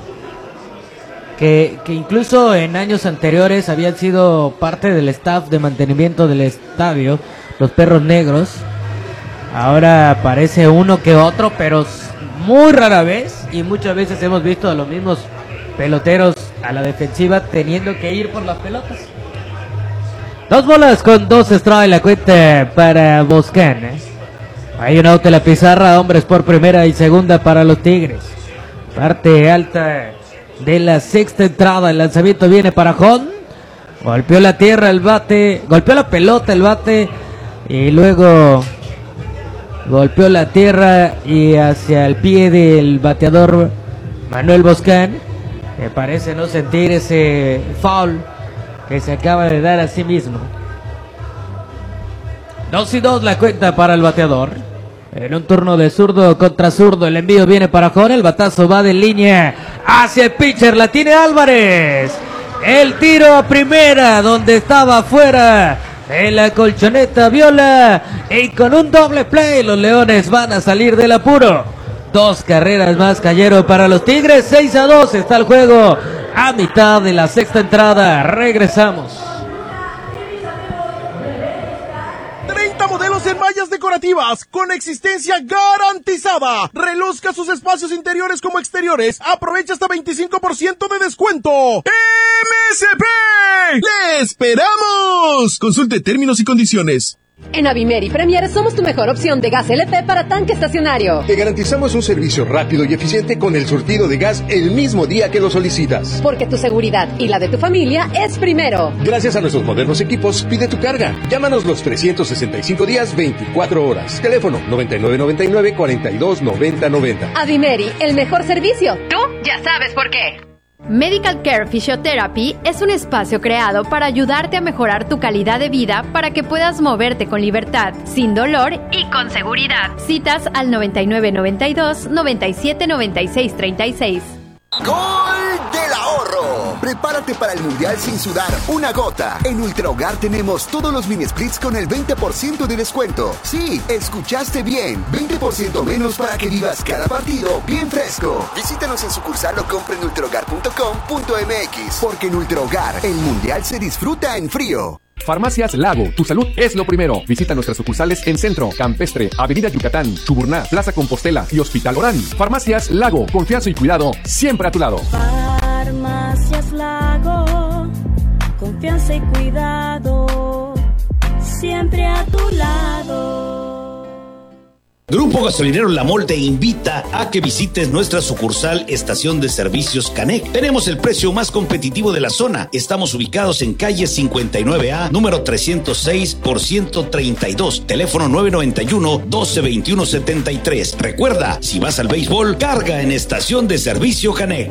que, que incluso en años anteriores habían sido parte del staff de mantenimiento del estadio, los Perros Negros. Ahora aparece uno que otro, pero muy rara vez, y muchas veces hemos visto a los mismos peloteros a la defensiva teniendo que ir por las pelotas. Dos bolas con dos strikes la cuenta para Boscán, ¿eh? Hay un out en la pizarra, hombres por primera y segunda para los Tigres. Parte alta de la sexta entrada, el lanzamiento viene para Jon. Golpeó la tierra el bate, golpeó la pelota el bate y luego golpeó la tierra y hacia el pie del bateador Manuel Boscán, que parece no sentir ese foul que se acaba de dar a sí mismo. Dos y dos la cuenta para el bateador. En un turno de zurdo contra zurdo, el envío viene para Jon, el batazo va de línea hacia el pitcher, la tiene Álvarez. El tiro a primera, donde estaba fuera de la colchoneta Viola, y con un doble play los Leones van a salir del apuro. Dos carreras más cayeron para los Tigres, seis a dos está el juego a mitad de la sexta entrada. Regresamos. Modelos en mallas decorativas con existencia garantizada. Reluzca sus espacios interiores como exteriores. Aprovecha hasta veinticinco por ciento de descuento. ¡M S P! ¡Le esperamos! Consulte términos y condiciones. En Avimeri Premier somos tu mejor opción de gas L P para tanque estacionario. Te garantizamos un servicio rápido y eficiente con el surtido de gas el mismo día que lo solicitas. Porque tu seguridad y la de tu familia es primero. Gracias a nuestros modernos equipos, pide tu carga. Llámanos los trescientos sesenta y cinco días, veinticuatro horas. Teléfono noventa y nueve noventa y nueve cuarenta y dos noventa noventa. Avimeri, el mejor servicio. Tú ya sabes por qué. Medical Care Physiotherapy es un espacio creado para ayudarte a mejorar tu calidad de vida para que puedas moverte con libertad, sin dolor y con seguridad. Citas al noventa y nueve noventa y dos noventa y siete noventa y seis treinta y seis. ¡Gol del ahorro! Prepárate para el Mundial sin sudar una gota. En Ultra Hogar tenemos todos los mini splits con el veinte por ciento de descuento. Sí, escuchaste bien. veinte por ciento menos para que vivas cada partido bien fresco. Visítanos en sucursal o compre en ultra hogar punto com punto m x. Porque en Ultra Hogar el Mundial se disfruta en frío. Farmacias Lago, tu salud es lo primero. Visita nuestras sucursales en Centro, Campestre, Avenida Yucatán, Chuburná, Plaza Compostela y Hospital Orán. Farmacias Lago, confianza y cuidado siempre a tu lado. Farmacias Lago, confianza y cuidado siempre a tu lado. Grupo Gasolinero La Mol te invita a que visites nuestra sucursal Estación de Servicios Canec. Tenemos el precio más competitivo de la zona. Estamos ubicados en calle cincuenta y nueve A, número trescientos seis por ciento treinta y dos. Teléfono nueve noventa y uno, doce veintiuno setenta y tres. Recuerda, si vas al béisbol, carga en Estación de Servicio Canec.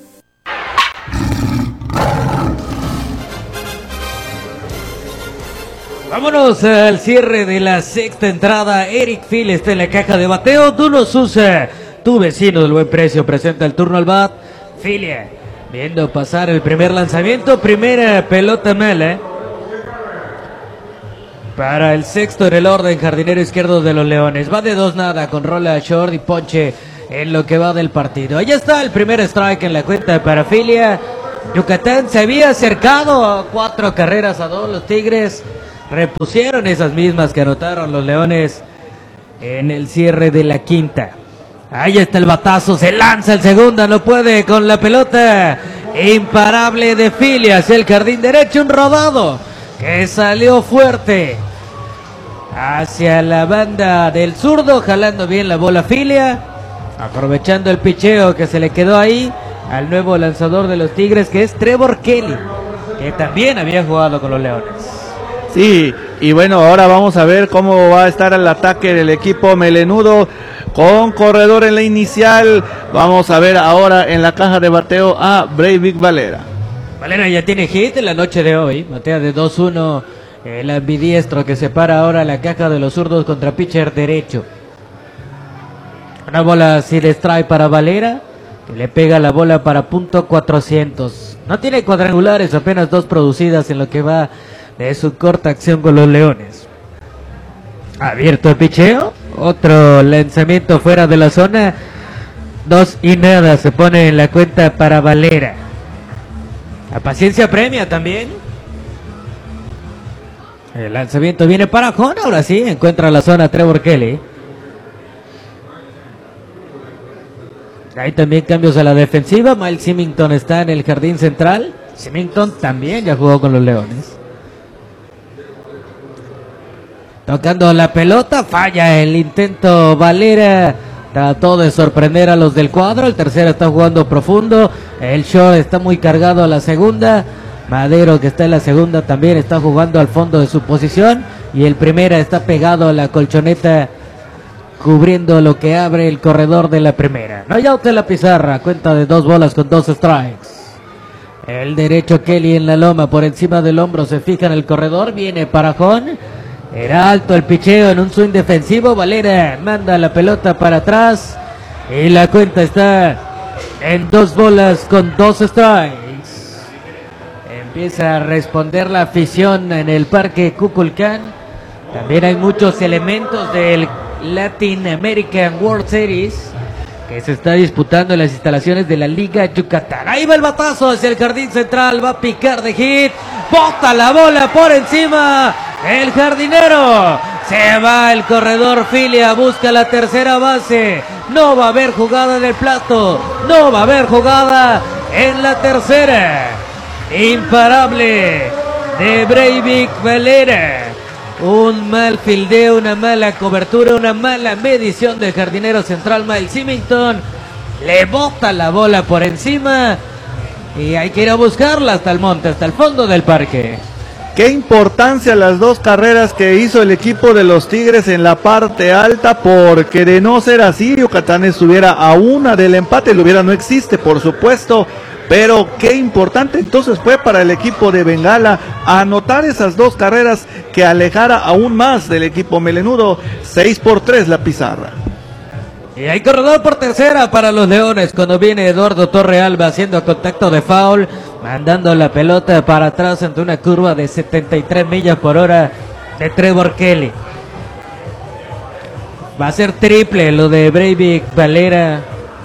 Vámonos al cierre de la sexta entrada. Eric Phil está en la caja de bateo. Duno Sousa, tu vecino del buen precio, presenta el turno al bat. Filia, viendo pasar el primer lanzamiento. Primera pelota mala. para el sexto en el orden, jardinero izquierdo de los Leones. Va de dos nada con rola short y ponche en lo que va del partido. Ahí está el primer strike en la cuenta de parafilia. Yucatán se había acercado a cuatro carreras a dos. Los Tigres repusieron esas mismas que anotaron los Leones en el cierre de la quinta. Ahí está el batazo, se lanza el segunda, no puede con la pelota. Imparable de Filia hacia el jardín derecho, un rodado que salió fuerte hacia la banda del zurdo, jalando bien la bola Filia, aprovechando el picheo que se le quedó ahí al nuevo lanzador de los Tigres, que es Trevor Kelly, que también había jugado con los Leones. Sí, y bueno, ahora vamos a ver cómo va a estar el ataque del equipo melenudo con corredor en la inicial. Vamos a ver ahora en la caja de bateo a Breivik Valera. Valera ya tiene hit en la noche de hoy, batea de dos uno, el ambidiestro que separa ahora la caja de los zurdos contra pitcher derecho. Una bola sin strike para Valera, que le pega la bola para punto cuatrocientos. No tiene cuadrangulares, apenas dos producidas en lo que va de su corta acción con los Leones. Abierto el picheo, otro lanzamiento fuera de la zona, dos y nada se pone en la cuenta para Valera. La paciencia premia también. El lanzamiento viene para Jón, ahora sí, encuentra la zona Trevor Kelly. Hay también cambios a la defensiva. Miles Symington está en el jardín central. Symington también ya jugó con los Leones. Tocando la pelota, falla el intento Valera. Trató de sorprender a los del cuadro. El tercero está jugando profundo. El short está muy cargado a la segunda. Madero, que está en la segunda, también está jugando al fondo de su posición. Y el primera está pegado a la colchoneta, cubriendo lo que abre el corredor de la primera. No hay out en la pizarra. Cuenta de dos bolas con dos strikes. El derecho Kelly en la loma, por encima del hombro, se fija en el corredor. Viene para Jón. Era alto el picheo en un swing defensivo. Valera manda la pelota para atrás y la cuenta está en dos bolas con dos strikes. Empieza a responder la afición en el Parque Kukulcán. También hay muchos elementos del Latin American World Series que se está disputando en las instalaciones de la Liga Yucatán. Ahí va el batazo hacia el jardín central, va a picar de hit, bota la bola por encima. El jardinero, se va el corredor Filia, busca la tercera base. No va a haber jugada en el plato, no va a haber jugada en la tercera. Imparable de Breivik Valera. Un mal fildeo, una mala cobertura, una mala medición del jardinero central Miles Symington. Le bota la bola por encima y hay que ir a buscarla hasta el monte, hasta el fondo del parque. Qué importancia las dos carreras que hizo el equipo de los Tigres en la parte alta, porque de no ser así, Yucatán estuviera a una del empate. Lo hubiera no existe, por supuesto, pero qué importante entonces fue para el equipo de Bengala anotar esas dos carreras que alejara aún más del equipo melenudo. Seis por tres la pizarra. Y hay corredor por tercera para los Leones cuando viene Eduardo Torrealba haciendo contacto de foul, mandando la pelota para atrás ante una curva de setenta y tres millas por hora de Trevor Kelly. Va a ser triple lo de Breivik Valera.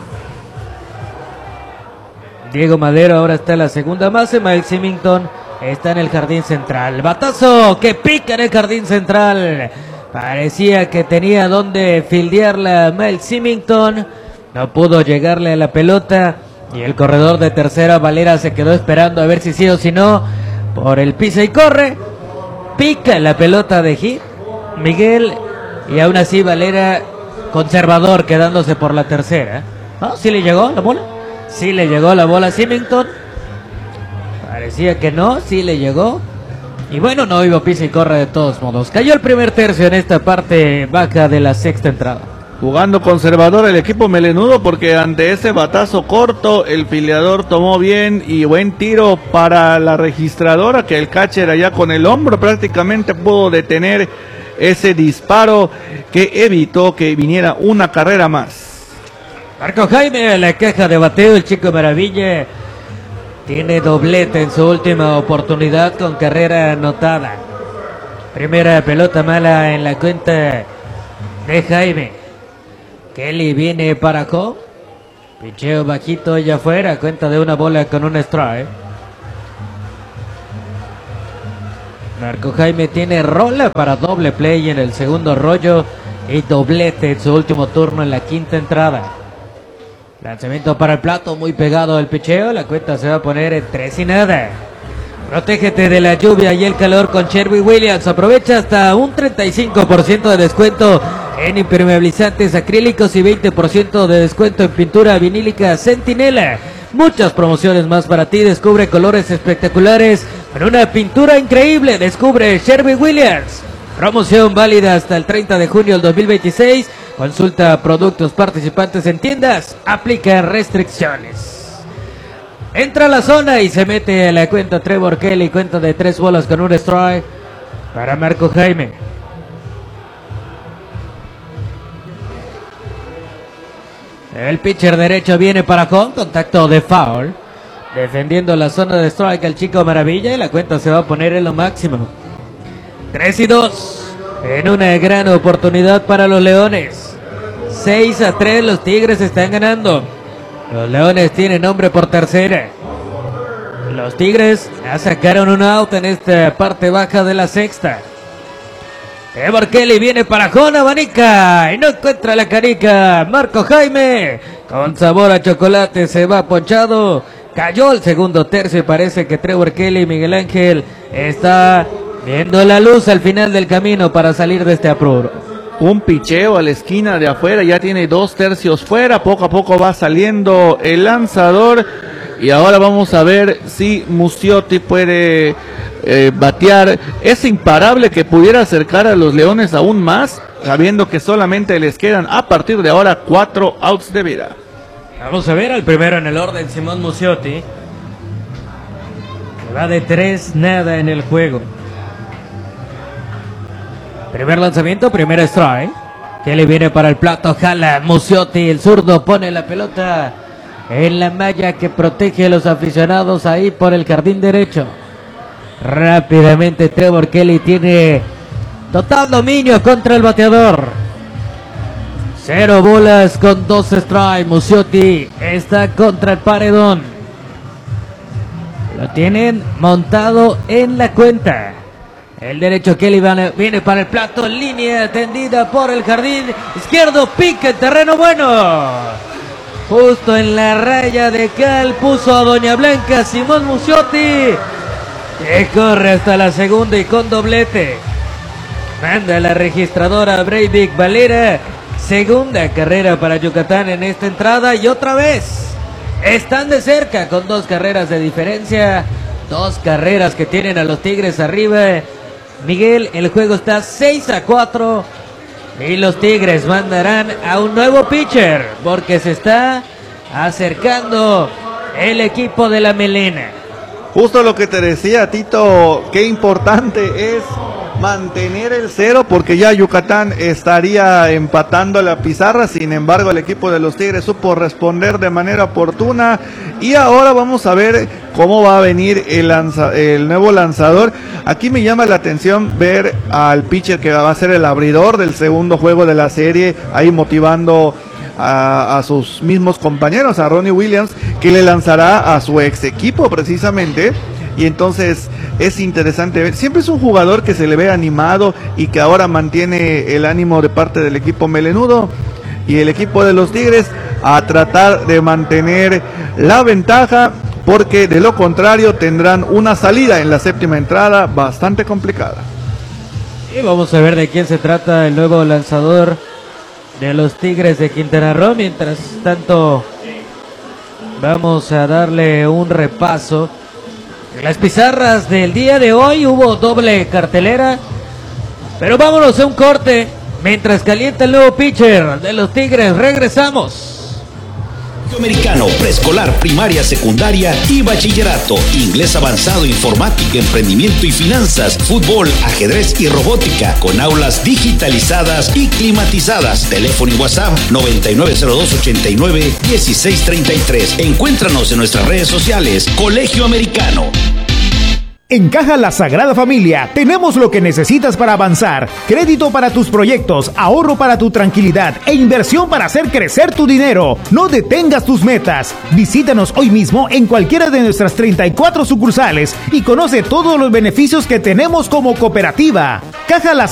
Diego Madero ahora está en la segunda base. Miles Symington está en el jardín central. Batazo que pica en el jardín central. Parecía que tenía donde fildearla Miles Symington. No pudo llegarle a la pelota. Y el corredor de tercera, Valera, se quedó esperando a ver si sí o si no. Por el piso y corre. Pica la pelota de hit Miguel. Y aún así Valera conservador, quedándose por la tercera. ¿No? ¿Sí le llegó la bola? Sí le llegó la bola a Symington. Parecía que no, sí le llegó. Y bueno, no iba pisa y corre de todos modos. Cayó el primer tercio en esta parte baja de la sexta entrada. Jugando conservador el equipo melenudo, porque ante ese batazo corto el filiador tomó bien y buen tiro para la registradora, que el catcher allá con el hombro prácticamente pudo detener ese disparo que evitó que viniera una carrera más. Marco Jaime, la caja de bateo, el chico maravilla, tiene doblete en su última oportunidad con carrera anotada. Primera pelota mala en la cuenta de Jaime. Kelly viene para Co. Picheo bajito allá afuera. Cuenta de una bola con un strike. Marco Jaime tiene rola para doble play en el segundo rollo y doblete en su último turno en la quinta entrada. Lanzamiento para el plato, muy pegado al picheo. La cuenta se va a poner en tres y nada. Protégete de la lluvia y el calor con Sherwin Williams. Aprovecha hasta un treinta y cinco por ciento de descuento en impermeabilizantes acrílicos y veinte por ciento de descuento en pintura vinílica Centinela. Muchas promociones más para ti. Descubre colores espectaculares con una pintura increíble. Descubre Sherwin Williams. Promoción válida hasta el treinta de junio del dos mil veintiséis. Consulta productos participantes en tiendas. Aplica restricciones. Entra a la zona y se mete a la cuenta Trevor Kelly. Cuenta de tres bolas con un strike para Marco Jaime. El pitcher derecho viene para con contacto de foul. Defendiendo la zona de strike el chico Maravilla y la cuenta se va a poner en lo máximo. tres y dos. En una gran oportunidad para los Leones. seis a tres los Tigres están ganando. Los Leones tienen hombre por tercera. Los Tigres ya sacaron un out en esta parte baja de la sexta. Trevor Kelly viene para Jona Abanica y no encuentra la canica. Marco Jaime con sabor a chocolate se va ponchado. Cayó el segundo tercio y parece que Trevor Kelly, Miguel Ángel, está viendo la luz al final del camino para salir de este apuro. Un picheo a la esquina de afuera, ya tiene dos tercios fuera, poco a poco va saliendo el lanzador y ahora vamos a ver si Musiotti puede eh, batear. Es imparable que pudiera acercar a los Leones aún más, sabiendo que solamente les quedan a partir de ahora cuatro outs de vida. Vamos a ver al primero en el orden, Simón Musiotti. Va de tres, nada en el juego. Primer lanzamiento, primer strike. Kelly viene para el plato, jala Musiotti, el zurdo pone la pelota en la malla que protege a los aficionados ahí por el jardín derecho. Rápidamente Trevor Kelly tiene total dominio contra el bateador. Cero bolas con dos strikes. Musiotti está contra el paredón. Lo tienen montado en la cuenta. El derecho Kelly viene para el plato, línea tendida por el jardín izquierdo, pique en terreno bueno. Justo en la raya de cal puso a Doña Blanca Simón Musiotti, que corre hasta la segunda y con doblete. Manda la registradora Breivik Valera, segunda carrera para Yucatán en esta entrada y otra vez están de cerca con dos carreras de diferencia, dos carreras que tienen a los Tigres arriba. Miguel, el juego está seis a cuatro y los Tigres mandarán a un nuevo pitcher porque se está acercando el equipo de la melena. Justo lo que te decía, Tito, qué importante es mantener el cero porque ya Yucatán estaría empatando la pizarra. Sin embargo, el equipo de los Tigres supo responder de manera oportuna y ahora vamos a ver cómo va a venir el, lanza, el nuevo lanzador. Aquí me llama la atención ver al pitcher que va a ser el abridor del segundo juego de la serie, ahí motivando a, a sus mismos compañeros, a Ronnie Williams, que le lanzará a su ex equipo precisamente. Y entonces es interesante ver, siempre es un jugador que se le ve animado y que ahora mantiene el ánimo de parte del equipo melenudo y el equipo de los Tigres a tratar de mantener la ventaja, porque de lo contrario tendrán una salida en la séptima entrada bastante complicada. Y vamos a ver de quién se trata el nuevo lanzador de los Tigres de Quintana Roo. Mientras tanto vamos a darle un repaso. En las pizarras del día de hoy hubo doble cartelera, pero vámonos a un corte mientras calienta el nuevo pitcher de los Tigres. Regresamos. Americano, preescolar, primaria, secundaria y bachillerato, inglés avanzado, informática, emprendimiento y finanzas, fútbol, ajedrez y robótica, con aulas digitalizadas y climatizadas. Teléfono y WhatsApp noventa y nueve cero dos ochenta y nueve dieciséis treinta y tres. Encuéntranos en nuestras redes sociales. Colegio Americano. En Caja La Sagrada Familia tenemos lo que necesitas para avanzar. Crédito para tus proyectos, ahorro para tu tranquilidad e inversión para hacer crecer tu dinero. No detengas tus metas. Visítanos hoy mismo en cualquiera de nuestras treinta y cuatro sucursales y conoce todos los beneficios que tenemos como cooperativa. Caja La